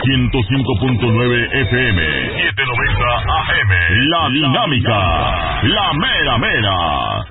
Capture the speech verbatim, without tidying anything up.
ciento cinco punto nueve F M, setecientos noventa A M. La Dinámica, la mera mera.